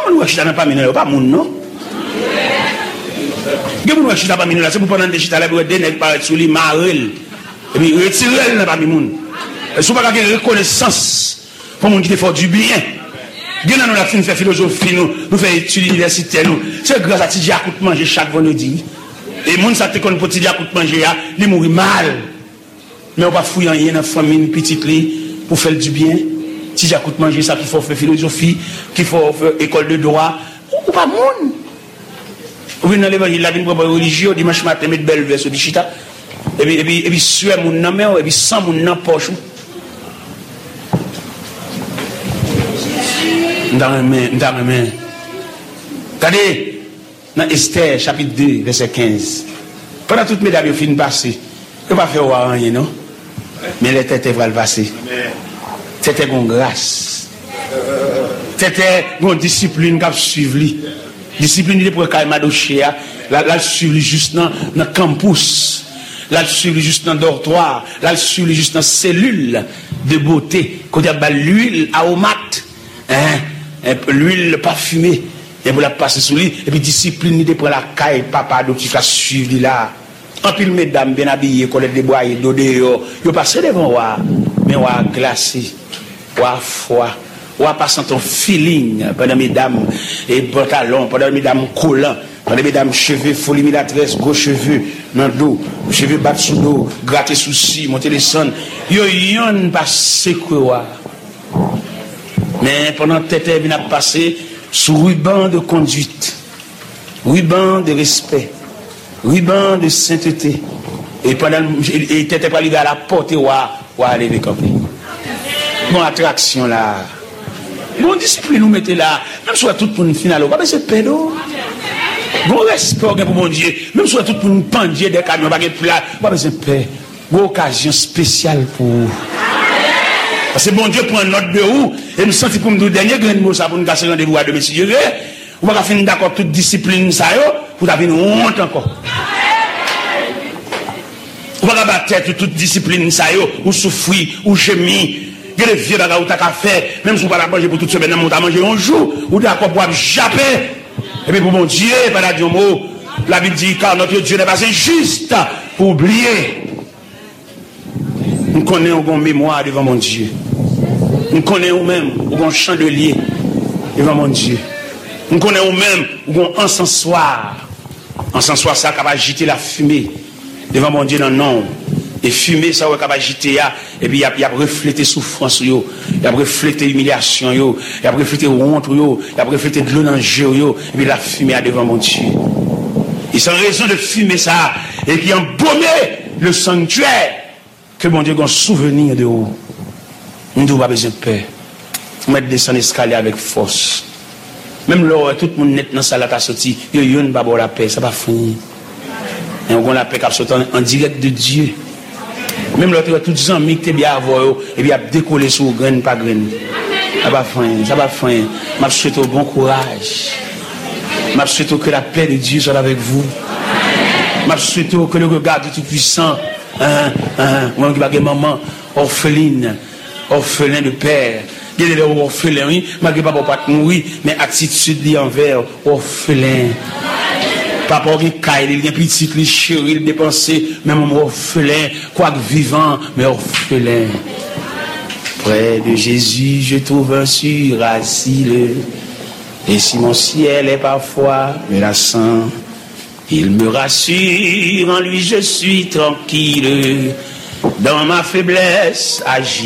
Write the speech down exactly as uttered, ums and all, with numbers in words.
Comment nous chita pas mine pas moun non? Comment nous chita pas mine là c'est pour pendant des chita là pour des nèg paraître sur lui marel. Et puis retirer elle pas moun. Et sous pas qu'il reconnaissance pour moun qui te fait du bien. Bien nous la fin faire philosophie nous, nous faire études universitaires nous. C'est grâce à Tidia coûte manger chaque vendredi. Et moun ça te connaît pour Tidia coûte manger là, il mourit mal. Mais on va fouiller rien dans famille petite li pour faire du bien. Si j'ai coûte manger ça qu'il faut faire philosophie, qu'il faut faire école de droit, ou pas moun. Ou bien dans l'évangile la vie pour religieux dimanche matin mettre belle verse di chita. Et puis et puis et puis suer moun nan main et puis sans moun nan poche. Dans main dans main. Regardez dans Esther chapitre deux verset quinze. Pendant toutes mesdames fin passer, on va faire rien non. Mais les têtes vont le passer. C'était une grâce. C'était une discipline qui a suivi. Discipline de pour Kaimadoché, là suivi juste dans le campus, là suivi juste dans le dortoir, là suivi juste dans la cellule de beauté. Quand il y a l'huile aromate, hein, l'huile parfumée, et vous la passer sous lui, et puis discipline de pour la caille, papa, donc il a suivi là. En pile, mesdames, bien habillées, colette de bois, d'odeur, ils passent devant moi, mais on a glacé, on a froid, on a passé ton feeling pendant mesdames, et pantalons, pendant mesdames collants, pendant mesdames cheveux, folie milatrice, gros cheveux, dans le dos, cheveux battus sous dos, grattés sous ci, monter les sons, yo yon passe quoi. Mais pendant que tête vient passer sous ruban de conduite, ruban de respect. Ruban de sainteté. Et pendant il était pas arrivé à la porte ou à aller les camper. Bon attraction là. Bon discipline nous mettez là. Même soit tout pour une finale, pas besoin de pédo. Bon respect pour mon Dieu. Même soit tout pour une pendier des camions, pas de là, pas besoin de paix. Bon occasion spéciale pour parce que bon Dieu prend note de où et me senti pour me dire dernier grand mot ça pour nous casser rendez-vous à demain si Dieu veut. On va finir d'accord toute discipline ça yo pour avoir une honte encore. On va battre toute discipline ça yo ou souffrir ou gémir. Il y a des vieux bagages où tu as fait même si on va la manger pour toute semaine on va manger un jour ou d'accord pour japper et puis pour mon Dieu pas la dire mot la Bible dit car notre Dieu n'est pas injuste pour oublier. Nous connaissons une mémoire devant mon Dieu. Nous connaissons même un chandelier devant mon Dieu. Nous connaissons même un encensoir. Encensoir, ça va agiter la fumée devant mon Dieu dans le nom. Et fumée, ça va agiter, et puis il y a reflété souffrance, il y a reflété humiliation, il y a reflété honte, il y a reflété de l'eau dans le jeu, et puis la fumée devant mon Dieu. Et c'est en raison de fumer ça, et qui embaumé le sanctuaire, que mon Dieu a un souvenir de vous. Nous n'avons pas besoin de paix. Nous mettons descendre l'escalier avec force. Même là, tout le monde net dans la salle à sorti, il y a une babo la paix, ça va finir. Et on a la paix qui sorti en direct de Dieu. Même là, tous les amis qui sont bien à voir, et bien décoller sur graine par graine. Ça va finir, ça va finir. Je souhaite bon courage. Je souhaite que la paix de Dieu soit avec vous. Je souhaite que le regard de Tout-Puissant, hein, hein, moi qui vais maman, orpheline, orphelin de père. Il y a des orphelins, oui, malgré papa pas mourir, mais attitude envers orphelin. Papa qui caille, il y a petit, il chéri, il dépensé, même orphelin, quoique vivant, mais orphelin. Près de Jésus, je trouve un sûr asile. Et si mon ciel est parfois menaçant, il me rassure, en lui je suis tranquille. Dans ma faiblesse, agis.